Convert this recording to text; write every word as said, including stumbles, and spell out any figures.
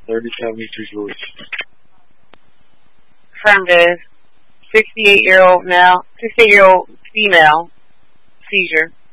thirty seventy-three George. Affirmative. sixty-eight-year-old male, sixty-eight-year-old female, seizure.